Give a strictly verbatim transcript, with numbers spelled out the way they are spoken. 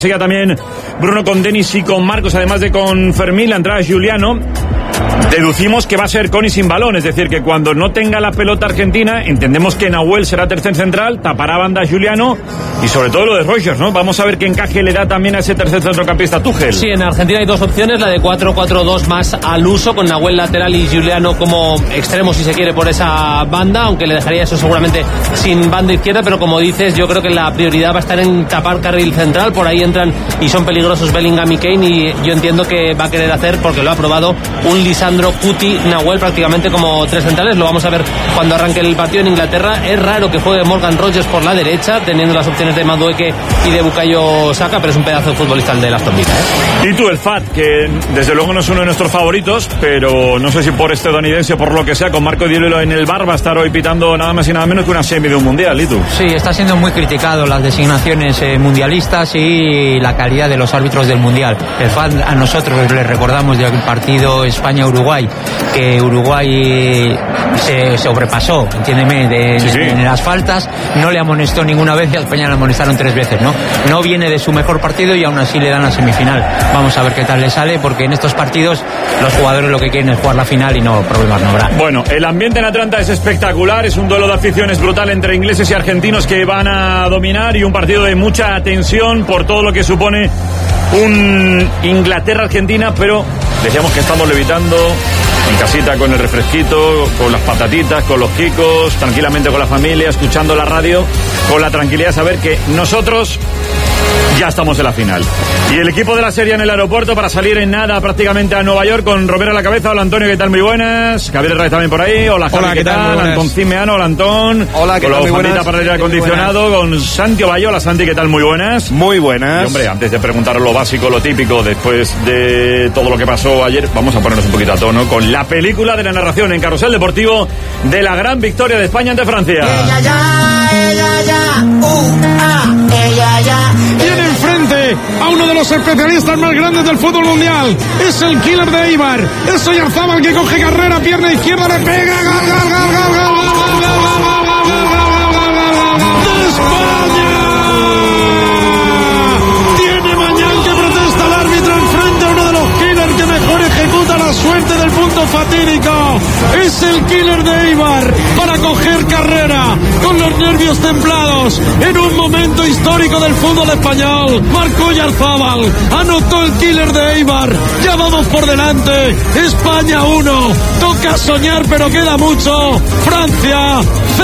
Siga también Bruno con Denis y con Marcos, además de con Fermín, la entrada de Giuliano. Deducimos que va a ser con y sin balón, es decir, que cuando no tenga la pelota Argentina, entendemos que Nahuel será tercer central, tapará banda Giuliano y sobre todo lo de Rogers, ¿no? Vamos a ver qué encaje le da también a ese tercer centrocampista Tuchel. Sí, en Argentina hay dos opciones, la de cuatro cuatro dos más al uso, con Nahuel lateral y Giuliano como extremo si se quiere por esa banda, aunque le dejaría eso seguramente sin banda izquierda, pero como dices, yo creo que la prioridad va a estar en tapar carril central, por ahí entran y son peligrosos Bellingham y Kane, y yo entiendo que va a querer hacer, porque lo ha probado, un Lisandro, Cuti, Nahuel prácticamente como tres centrales. Lo vamos a ver cuando arranque el partido en Inglaterra. Es raro que juegue Morgan Rogers por la derecha, teniendo las opciones de Madueke y de Bukayo Saka, pero es un pedazo de futbolista el de Aston Villa, ¿eh? Y tú, el Fat, que desde luego no es uno de nuestros favoritos, pero no sé si por estadounidense o por lo que sea, con Marco Diello en el bar va a estar hoy pitando nada más y nada menos que una semi de un mundial. ¿Y tú? Sí, está siendo muy criticado las designaciones eh, mundialistas y la calidad de los árbitros del mundial. El Fat, a nosotros le recordamos del partido España-Uruguay, que Uruguay se sobrepasó, entiéndeme, de, sí, sí. en las faltas, no le amonestó ninguna vez y a España le amonestaron tres veces, ¿no? No viene de su mejor partido y aún así le dan la semifinal. Vamos a ver qué tal le sale, porque en estos partidos los jugadores lo que quieren es jugar la final y no, problemas no habrá. Bueno, el ambiente en Atlanta es espectacular, es un duelo de aficiones brutal entre ingleses y argentinos que van a dominar, y un partido de mucha tensión por todo lo que supone un Inglaterra-Argentina, pero decíamos que estamos levitando en casita con el refresquito, con las patatitas, con los kikos, tranquilamente con la familia, escuchando la radio, con la tranquilidad de saber que nosotros ya estamos en la final. Y el equipo de la serie en el aeropuerto para salir en nada prácticamente a Nueva York, con Romero a la cabeza. Hola Antonio, ¿qué tal? Muy buenas. Gabriel Reyes también por ahí. Hola Javi, Hola, ¿qué, ¿qué tal? tal? Antón Cimeano, hola Antón. Hola, ¿qué con tal? Con Muy la buenas. para el aire acondicionado, con Santi Ovalle. Hola Santi, ¿qué tal? Muy buenas. Muy buenas. Y hombre, antes de preguntar lo básico, lo típico, después de todo lo que pasó ayer, vamos a ponernos un poquito a tono con la película de la narración en Carrusel Deportivo de la gran victoria de España ante Francia. Ella ya, ella ya, uh, ah, ella ya. Tiene enfrente a uno de los especialistas más grandes del fútbol mundial. Es el killer de Eibar. Es Oyarzábal, que coge carrera, pierna izquierda, le pega. ¡Gol, gol, gol, gol, gol, gol, gol, gol, gol, de España! Tiene Mañán, que protesta al árbitro, enfrente a uno de los killers que mejor ejecuta la suerte del punto fatídico. Es el killer de Eibar para coger carrera con los nervios templados en un momento histórico del fútbol español. Marcó Oyarzábal, anotó el killer de Eibar. Ya vamos por delante. España uno. Toca soñar, pero queda mucho. Francia